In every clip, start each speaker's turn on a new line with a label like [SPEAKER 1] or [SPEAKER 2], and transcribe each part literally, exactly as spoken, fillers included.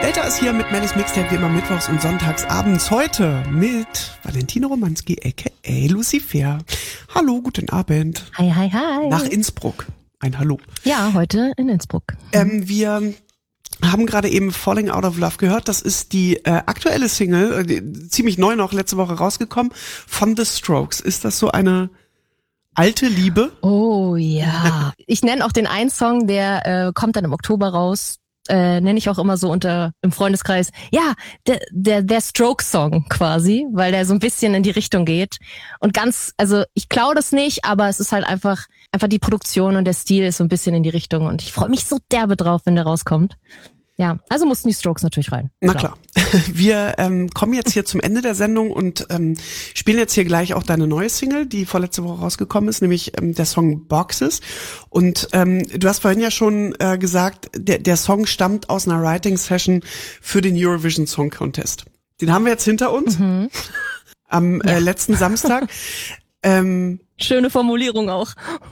[SPEAKER 1] Delta ist hier mit Mellis Mixtape wie immer mittwochs und sonntags abends. Heute mit Valentine Romanski, aka Lucifer. Hallo, guten Abend.
[SPEAKER 2] Hi, hi, hi.
[SPEAKER 1] Nach Innsbruck. Ein Hallo.
[SPEAKER 2] Ja, heute in Innsbruck.
[SPEAKER 1] Ähm, wir haben gerade eben Falling Out of Love gehört. Das ist die äh, aktuelle Single, äh, die, ziemlich neu noch, letzte Woche rausgekommen, von The Strokes. Ist das so eine alte Liebe?
[SPEAKER 2] Oh ja. Ich nenne auch den einen Song, der äh, kommt dann im Oktober raus. Äh, nenne ich auch immer so unter im Freundeskreis, ja, der der der Stroke-Song quasi, weil der so ein bisschen in die Richtung geht und ganz, also ich klaue das nicht, aber es ist halt einfach einfach die Produktion und der Stil ist so ein bisschen in die Richtung und ich freue mich so derbe drauf, wenn der rauskommt. Ja, also mussten die Strokes natürlich rein.
[SPEAKER 1] Na klar. Wir ähm, kommen jetzt hier zum Ende der Sendung und ähm, spielen jetzt hier gleich auch deine neue Single, die vorletzte Woche rausgekommen ist, nämlich ähm, der Song Boxes. Und ähm, du hast vorhin ja schon äh, gesagt, der, der Song stammt aus einer Writing-Session für den Eurovision Song Contest. Den haben wir jetzt hinter uns
[SPEAKER 2] Mhm.
[SPEAKER 1] am äh,
[SPEAKER 2] Ja.
[SPEAKER 1] letzten Samstag. ähm,
[SPEAKER 2] Schöne Formulierung auch.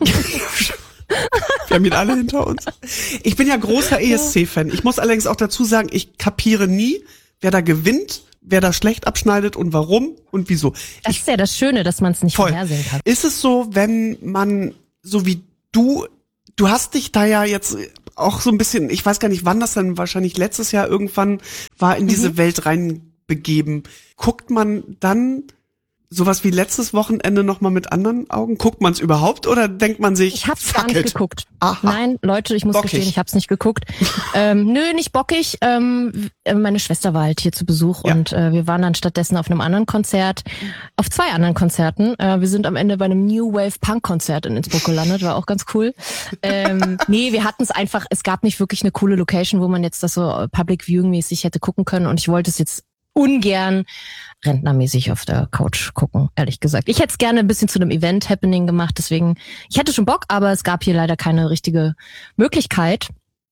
[SPEAKER 1] Wir haben ihn alle hinter uns. Ich bin ja großer E S C-Fan. Ich muss allerdings auch dazu sagen, ich kapiere nie, wer da gewinnt, wer da schlecht abschneidet und warum und wieso.
[SPEAKER 2] Das
[SPEAKER 1] Ich,
[SPEAKER 2] ist ja das Schöne, dass man es nicht
[SPEAKER 1] voll.
[SPEAKER 2] vorhersehen kann.
[SPEAKER 1] Ist es so, wenn man, so wie du, du hast dich da ja jetzt auch so ein bisschen, ich weiß gar nicht, wann das dann wahrscheinlich letztes Jahr irgendwann war, in diese
[SPEAKER 2] Mhm.
[SPEAKER 1] Welt reinbegeben. Guckt man dann sowas wie letztes Wochenende nochmal mit anderen Augen? Guckt man es überhaupt oder denkt man sich,
[SPEAKER 2] Ich hab's
[SPEAKER 1] fuck
[SPEAKER 2] gar nicht
[SPEAKER 1] it.
[SPEAKER 2] geguckt.
[SPEAKER 1] Aha.
[SPEAKER 2] Nein, Leute, ich muss
[SPEAKER 1] Bockig.
[SPEAKER 2] gestehen, ich hab's nicht geguckt. ähm, nö, nicht bockig. Ähm, w- meine Schwester war halt hier zu Besuch
[SPEAKER 1] Ja.
[SPEAKER 2] und äh, wir waren dann stattdessen auf einem anderen Konzert, auf zwei anderen Konzerten. Äh, wir sind am Ende bei einem New Wave Punk Konzert in Innsbruck gelandet, war auch ganz cool. Ähm, nee, wir hatten es einfach, es gab nicht wirklich eine coole Location, wo man jetzt das so Public Viewing mäßig hätte gucken können und ich wollte es jetzt ungern rentnermäßig auf der Couch gucken, ehrlich gesagt. Ich hätte es gerne ein bisschen zu einem Event-Happening gemacht, deswegen, ich hätte schon Bock, aber es gab hier leider keine richtige Möglichkeit.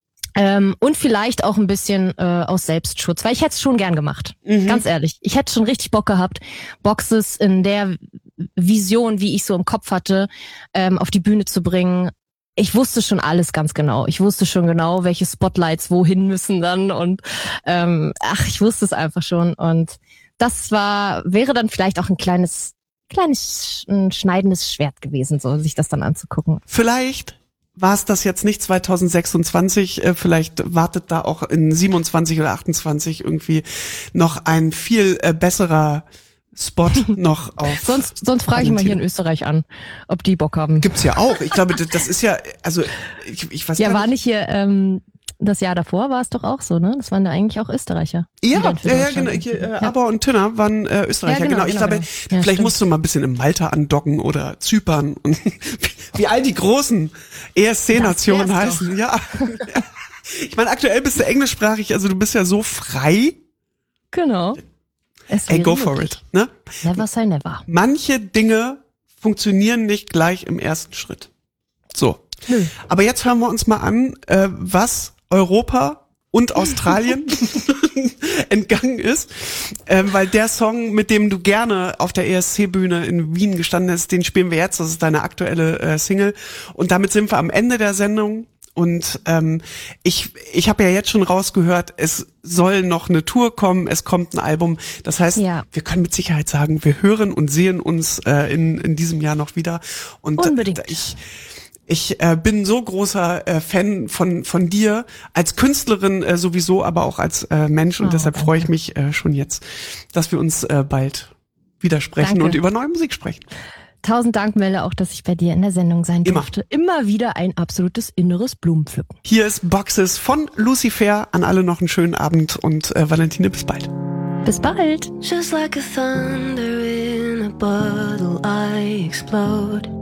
[SPEAKER 2] Ähm, und vielleicht auch ein bisschen äh, aus Selbstschutz, weil ich hätte es schon gern gemacht.
[SPEAKER 1] Mhm.
[SPEAKER 2] Ganz ehrlich. Ich hätte schon richtig Bock gehabt, Boxes in der Vision, wie ich so im Kopf hatte, ähm, auf die Bühne zu bringen. Ich wusste schon alles ganz genau. Ich wusste schon genau, welche Spotlights wohin müssen dann und ähm, ach, ich wusste es einfach schon und das war wäre dann vielleicht auch ein kleines kleines ein schneidendes Schwert gewesen, so sich das dann anzugucken.
[SPEAKER 1] Vielleicht war es das jetzt nicht zwanzig sechsundzwanzig, äh, vielleicht wartet da auch in siebenundzwanzig oder achtundzwanzig irgendwie noch ein viel äh, besserer Spot noch auf.
[SPEAKER 2] Sonst sonst frage ich mal hier in Österreich an, ob die Bock haben.
[SPEAKER 1] Gibt's ja auch. Ich glaube, das das ist ja, also ich, ich weiß
[SPEAKER 2] Ja,
[SPEAKER 1] gar
[SPEAKER 2] war nicht hier ähm, das Jahr davor war es doch auch so, ne? Das waren ja eigentlich auch Österreicher.
[SPEAKER 1] Ja,
[SPEAKER 2] Event für
[SPEAKER 1] ja, ja,
[SPEAKER 2] Deutschland.
[SPEAKER 1] genau. Hier, äh,
[SPEAKER 2] Ja.
[SPEAKER 1] Aber und Tünner waren äh, Österreicher,
[SPEAKER 2] Ja,
[SPEAKER 1] genau.
[SPEAKER 2] genau,
[SPEAKER 1] Ich
[SPEAKER 2] genau,
[SPEAKER 1] glaube,
[SPEAKER 2] genau. Ja,
[SPEAKER 1] vielleicht
[SPEAKER 2] stimmt.
[SPEAKER 1] musst du mal ein bisschen in Malta andocken oder Zypern und wie all die großen E S C-Nationen
[SPEAKER 2] Das wär's
[SPEAKER 1] heißen. Ja. Ich meine, aktuell bist du englischsprachig, also du bist ja so frei.
[SPEAKER 2] Genau. Es
[SPEAKER 1] Ey,
[SPEAKER 2] wäre
[SPEAKER 1] go for
[SPEAKER 2] möglich.
[SPEAKER 1] it. Ne?
[SPEAKER 2] Never say never.
[SPEAKER 1] Manche Dinge funktionieren nicht gleich im ersten Schritt. So.
[SPEAKER 2] Nö.
[SPEAKER 1] Aber jetzt hören wir uns mal an, äh, was Europa und Australien entgangen ist, äh, weil der Song, mit dem du gerne auf der E S C-Bühne in Wien gestanden hast, den spielen wir jetzt. Das ist deine aktuelle äh, Single. Und damit sind wir am Ende der Sendung. Und ähm, ich ich habe ja jetzt schon rausgehört, es soll noch eine Tour kommen, es kommt ein Album. Das heißt,
[SPEAKER 2] Ja.
[SPEAKER 1] wir können mit Sicherheit sagen, wir hören und sehen uns äh, in in diesem Jahr noch wieder. Und
[SPEAKER 2] Unbedingt.
[SPEAKER 1] äh, ich ich äh, bin so großer äh, Fan von von dir als Künstlerin äh, sowieso, aber auch als äh, Mensch und
[SPEAKER 2] Oh,
[SPEAKER 1] deshalb
[SPEAKER 2] danke.
[SPEAKER 1] freue ich mich äh, schon jetzt, dass wir uns äh, bald widersprechen
[SPEAKER 2] Danke.
[SPEAKER 1] und über neue Musik sprechen.
[SPEAKER 2] Tausend Dank, Melle, auch, dass ich bei dir in der Sendung sein
[SPEAKER 1] Immer.
[SPEAKER 2] durfte. Immer wieder ein absolutes inneres Blumenpflücken.
[SPEAKER 1] Hier ist Boxes von Lucifer. An alle noch einen schönen Abend und äh, Valentine, bis bald.
[SPEAKER 2] Bis bald.
[SPEAKER 3] Just like a thunder in a bottle, I explode.